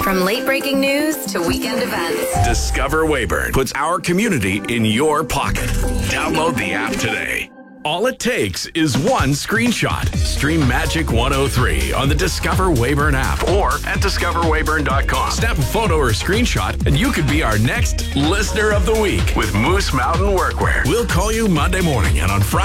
From late breaking news to weekend events. Discover Weyburn puts our community in your pocket. Download the app today. All it takes is one screenshot. Stream Magic 103 on the Discover Weyburn app or at discoverweyburn.com. Snap a photo or screenshot and you could be our next Listener of the Week with Moose Mountain Workwear. We'll call you Monday morning and on Friday.